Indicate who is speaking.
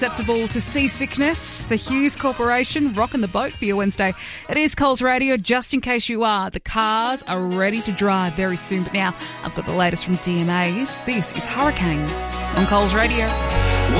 Speaker 1: Susceptible to seasickness, the Hughes Corporation rocking the boat for your Wednesday. It is Coles Radio, just in case you are. The cars are ready to drive very soon, but now I've got the latest from DMAs. This is Hurricane on Coles Radio.